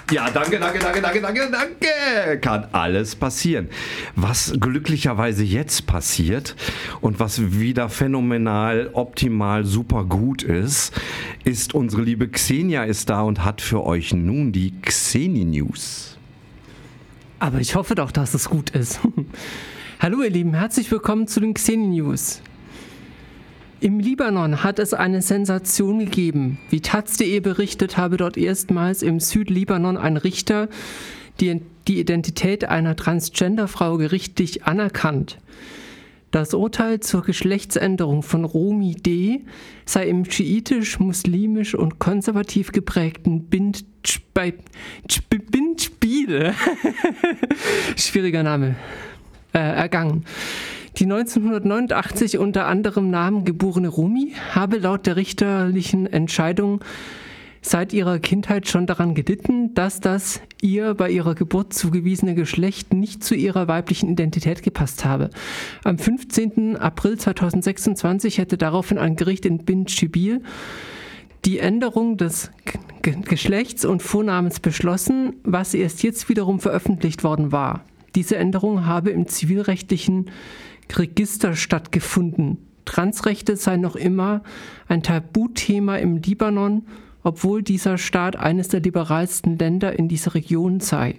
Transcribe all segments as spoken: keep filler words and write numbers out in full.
Ja, danke, danke, danke, danke, danke, danke. Kann alles passieren. Was glücklicherweise jetzt passiert und was wieder phänomenal, optimal, super gut ist, ist, unsere liebe Xenia ist da und hat für euch nun die Xeni-News. Aber ich hoffe doch, dass es gut ist. Hallo ihr Lieben, herzlich willkommen zu den Xeni-News. Im Libanon hat es eine Sensation gegeben. Wie taz punkt de berichtet, habe dort erstmals im Südlibanon ein Richter die, die Identität einer Transgender-Frau gerichtlich anerkannt. Das Urteil zur Geschlechtsänderung von Romy D. sei im schiitisch, muslimisch und konservativ geprägten Bindschbe- Bindschbile schwieriger Name äh, ergangen. Die neunzehnhundertneunundachtzig unter anderem Namen geborene Romy habe laut der richterlichen Entscheidung seit ihrer Kindheit schon daran gelitten, dass das ihr bei ihrer Geburt zugewiesene Geschlecht nicht zu ihrer weiblichen Identität gepasst habe. Am fünfzehnten April zweitausendsechsundzwanzig hätte daraufhin ein Gericht in Bint Jibil die Änderung des G- Geschlechts und Vornamens beschlossen, was erst jetzt wiederum veröffentlicht worden war. Diese Änderung habe im zivilrechtlichen Register stattgefunden. Transrechte seien noch immer ein Tabuthema im Libanon, obwohl dieser Staat eines der liberalsten Länder in dieser Region sei.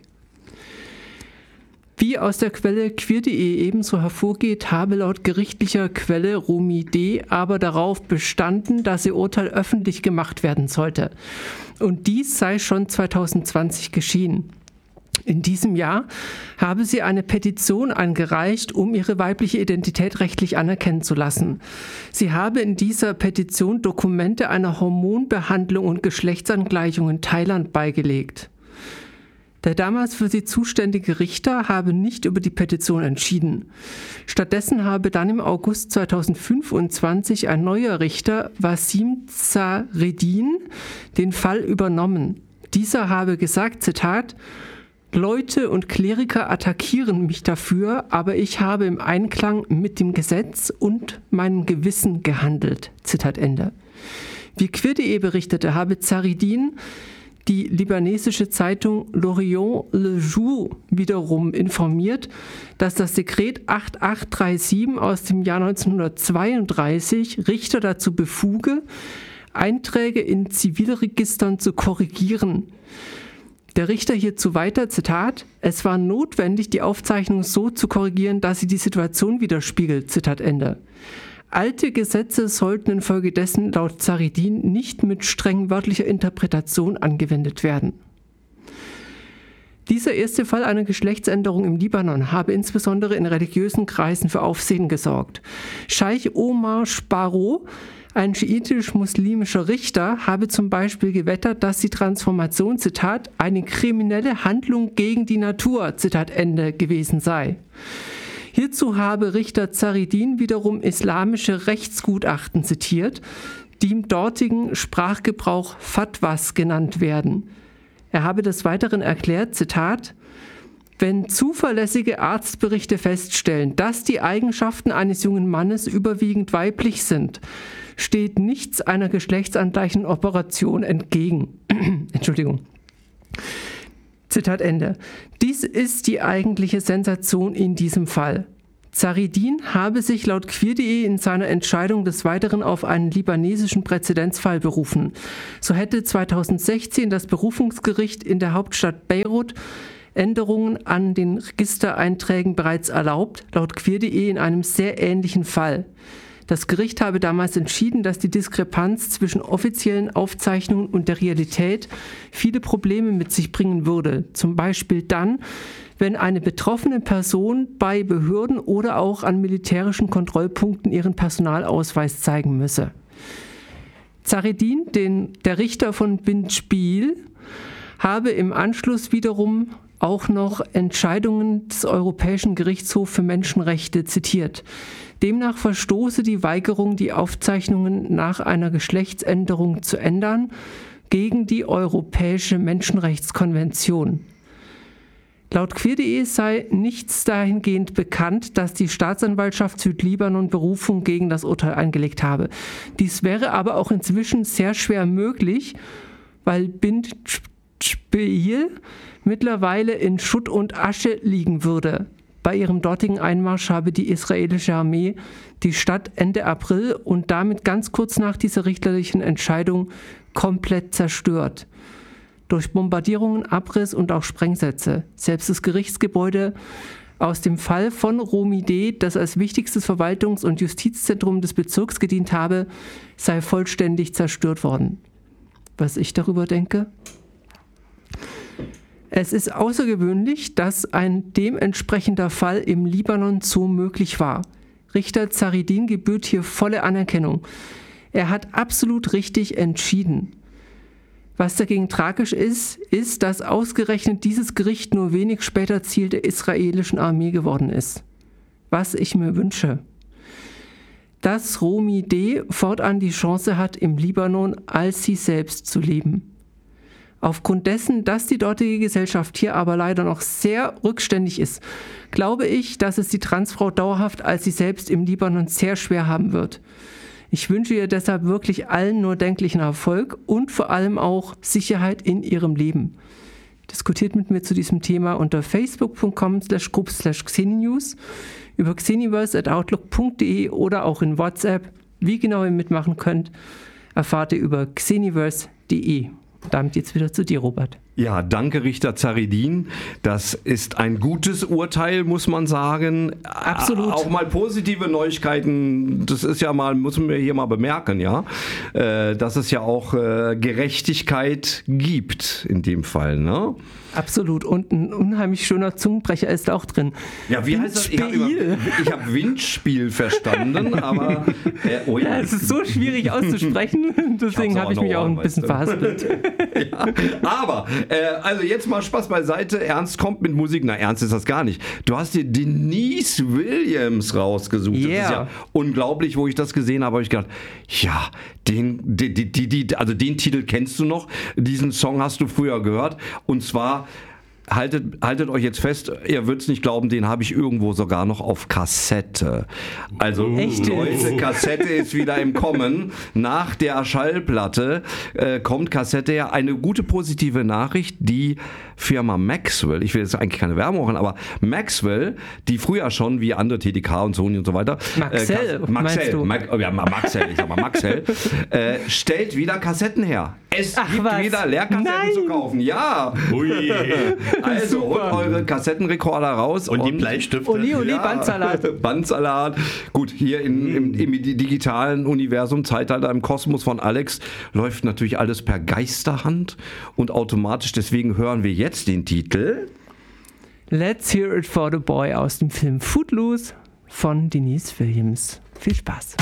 Wie aus der Quelle queer punkt de ebenso hervorgeht, habe laut gerichtlicher Quelle Romy D. aber darauf bestanden, dass ihr Urteil öffentlich gemacht werden sollte. Und dies sei schon zweitausendzwanzig geschehen. In diesem Jahr habe sie eine Petition eingereicht, um ihre weibliche Identität rechtlich anerkennen zu lassen. Sie habe in dieser Petition Dokumente einer Hormonbehandlung und Geschlechtsangleichung in Thailand beigelegt. Der damals für sie zuständige Richter habe nicht über die Petition entschieden. Stattdessen habe dann im August zweitausendfünfundzwanzig ein neuer Richter, Wasim Zaredin, den Fall übernommen. Dieser habe gesagt, Zitat, Leute und Kleriker attackieren mich dafür, aber ich habe im Einklang mit dem Gesetz und meinem Gewissen gehandelt. Zitat Ende. Wie queer punkt de berichtete, habe Zaredin die libanesische Zeitung L'Orient Le Jour wiederum informiert, dass das Dekret achtundzwanzig aus dem Jahr neunzehnhundertzweiunddreißig Richter dazu befuge, Einträge in Zivilregistern zu korrigieren. Der Richter hierzu weiter, Zitat, es war notwendig, die Aufzeichnung so zu korrigieren, dass sie die Situation widerspiegelt, Zitat Ende. Alte Gesetze sollten infolgedessen laut Zaredin nicht mit streng wörtlicher Interpretation angewendet werden. Dieser erste Fall einer Geschlechtsänderung im Libanon habe insbesondere in religiösen Kreisen für Aufsehen gesorgt. Scheich Omar Sparrow, ein schiitisch-muslimischer Richter, habe zum Beispiel gewettert, dass die Transformation, Zitat, eine kriminelle Handlung gegen die Natur, Zitat Ende, gewesen sei. Hierzu habe Richter Zaredin wiederum islamische Rechtsgutachten zitiert, die im dortigen Sprachgebrauch Fatwas genannt werden. Er habe des Weiteren erklärt, Zitat, wenn zuverlässige Arztberichte feststellen, dass die Eigenschaften eines jungen Mannes überwiegend weiblich sind, steht nichts einer geschlechtsangleichenden Operation entgegen. Entschuldigung. Zitat Ende. Dies ist die eigentliche Sensation in diesem Fall. Zaredin habe sich laut queer punkt de in seiner Entscheidung des Weiteren auf einen libanesischen Präzedenzfall berufen. So hätte zweitausendsechzehn das Berufungsgericht in der Hauptstadt Beirut Änderungen an den Registereinträgen bereits erlaubt, laut queer punkt de in einem sehr ähnlichen Fall. Das Gericht habe damals entschieden, dass die Diskrepanz zwischen offiziellen Aufzeichnungen und der Realität viele Probleme mit sich bringen würde. Zum Beispiel dann, wenn eine betroffene Person bei Behörden oder auch an militärischen Kontrollpunkten ihren Personalausweis zeigen müsse. Zaredin, den, der Richter von Bint Jibil, habe im Anschluss wiederum auch noch Entscheidungen des Europäischen Gerichtshofs für Menschenrechte zitiert. Demnach verstoße die Weigerung, die Aufzeichnungen nach einer Geschlechtsänderung zu ändern, gegen die Europäische Menschenrechtskonvention. Laut queer punkt de sei nichts dahingehend bekannt, dass die Staatsanwaltschaft Südlibanon Berufung gegen das Urteil eingelegt habe. Dies wäre aber auch inzwischen sehr schwer möglich, weil Bint Be'il mittlerweile in Schutt und Asche liegen würde. Bei ihrem dortigen Einmarsch habe die israelische Armee die Stadt Ende April und damit ganz kurz nach dieser richterlichen Entscheidung komplett zerstört. Durch Bombardierungen, Abriss und auch Sprengsätze. Selbst das Gerichtsgebäude aus dem Fall von Romideh, das als wichtigstes Verwaltungs- und Justizzentrum des Bezirks gedient habe, sei vollständig zerstört worden. Was ich darüber denke? Es ist außergewöhnlich, dass ein dementsprechender Fall im Libanon so möglich war. Richter Zaridin gebührt hier volle Anerkennung. Er hat absolut richtig entschieden. Was dagegen tragisch ist, ist, dass ausgerechnet dieses Gericht nur wenig später Ziel der israelischen Armee geworden ist. Was ich mir wünsche. Dass Romideh fortan die Chance hat, im Libanon als sie selbst zu leben. Aufgrund dessen, dass die dortige Gesellschaft hier aber leider noch sehr rückständig ist, glaube ich, dass es die Transfrau dauerhaft als sie selbst im Libanon sehr schwer haben wird. Ich wünsche ihr deshalb wirklich allen nur denklichen Erfolg und vor allem auch Sicherheit in ihrem Leben. Diskutiert mit mir zu diesem Thema unter facebook.com slash group slash xeninews, über xeniverse at outlook punkt de oder auch in WhatsApp. Wie genau ihr mitmachen könnt, erfahrt ihr über xeniverse punkt de. Damit jetzt wieder zu dir, Robert. Ja, danke Richter Zaridin. Das ist ein gutes Urteil, muss man sagen. Absolut. Auch mal positive Neuigkeiten, das ist ja mal, müssen wir hier mal bemerken, ja, dass es ja auch Gerechtigkeit gibt in dem Fall, ne? Absolut. Und ein unheimlich schöner Zungenbrecher ist auch drin. Ja, wie heißt das? Ich habe hab Windspiel verstanden, aber äh, oh ja. Ja, es ist so schwierig auszusprechen, deswegen habe ich mich auch ein bisschen verhaspelt. Ja, aber, äh, also jetzt mal Spaß beiseite, Ernst kommt mit Musik, na ernst ist das gar nicht. Du hast dir Denise Williams rausgesucht, yeah. Das ist ja unglaublich, wo ich das gesehen habe, habe ich gedacht, ja, den, die, die, die, also den Titel kennst du noch, diesen Song hast du früher gehört und zwar Haltet, haltet euch jetzt fest, ihr würdet es nicht glauben, den habe ich irgendwo sogar noch auf Kassette. Also Echt? Leute, Kassette ist wieder im Kommen. Nach der Schallplatte äh, kommt Kassette her. Eine gute positive Nachricht, die Firma Maxell, ich will jetzt eigentlich keine Werbung machen, aber Maxell, die früher schon wie andere T D K und Sony und so weiter. Maxell, äh, Maxell, Max, ja, Maxell, ich sag mal Maxell, äh, stellt wieder Kassetten her. Es Ach, gibt was? wieder Leerkassetten Nein. zu kaufen. Ja. Ui. Also holt Super. eure Kassettenrekorder raus. Und die Bleistifte. Oli, Oli, Ja, Bandsalat. Bandsalat. Gut, hier in, im, im digitalen Universum, Zeitalter im Kosmos von Alex, läuft natürlich alles per Geisterhand und automatisch. Deswegen hören wir jetzt den Titel Let's Hear It for the Boy aus dem Film Footloose von Denise Williams. Viel Spaß.